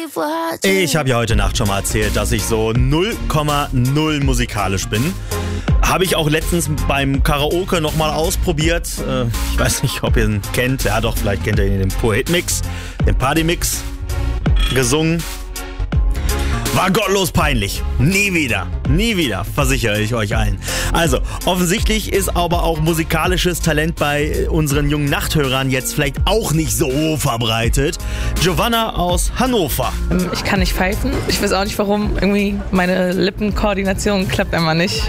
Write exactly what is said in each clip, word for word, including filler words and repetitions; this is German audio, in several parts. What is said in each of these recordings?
Ich habe ja heute Nacht schon mal erzählt, dass ich so null Komma null musikalisch bin. Habe ich auch letztens beim Karaoke nochmal ausprobiert. Äh, ich weiß nicht, ob ihr ihn kennt. Ja doch, vielleicht kennt ihr ihn, den Poet-Mix, den Party-Mix. Gesungen. War gottlos peinlich. Nie wieder. Nie wieder, versichere ich euch allen. Also, offensichtlich ist aber auch musikalisches Talent bei unseren jungen Nachthörern jetzt vielleicht auch nicht so verbreitet. Giovanna aus Hannover. Ich kann nicht pfeifen. Ich weiß auch nicht warum. Irgendwie meine Lippenkoordination klappt einfach nicht.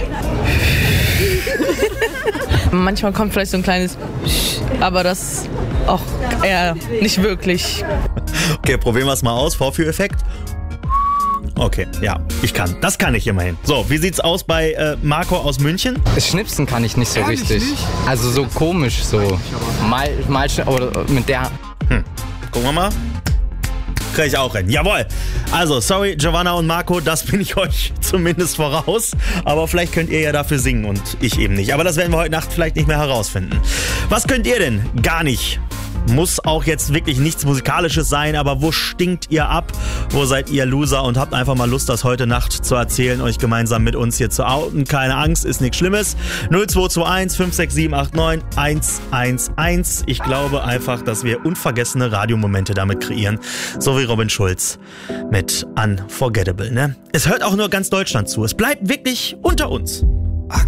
Manchmal kommt vielleicht so ein kleines aber das auch eher nicht wirklich. Okay, probieren wir es mal aus. Vorführeffekt. Okay, ja, ich kann. Das kann ich immerhin. So, wie sieht's aus bei äh, Marco aus München? Schnipsen kann ich nicht so Ehrlich richtig. nicht? Also so komisch, so. Mal, mal, oder mit der... Hm. Gucken wir mal. Krieg ich auch hin. Jawohl. Also, sorry, Giovanna und Marco, das bin ich euch zumindest voraus. Aber vielleicht könnt ihr ja dafür singen und ich eben nicht. Aber das werden wir heute Nacht vielleicht nicht mehr herausfinden. Was könnt ihr denn? Gar nicht. Muss auch jetzt wirklich nichts Musikalisches sein, aber wo stinkt ihr ab? Wo seid ihr Loser und habt einfach mal Lust, das heute Nacht zu erzählen, euch gemeinsam mit uns hier zu outen? Keine Angst, ist nichts Schlimmes. null zwei zwei eins fünf sechs sieben acht neun eins eins eins. Ich glaube einfach, dass wir unvergessene Radiomomente damit kreieren. So wie Robin Schulz mit Unforgettable, ne? Es hört auch nur ganz Deutschland zu. Es bleibt wirklich unter uns.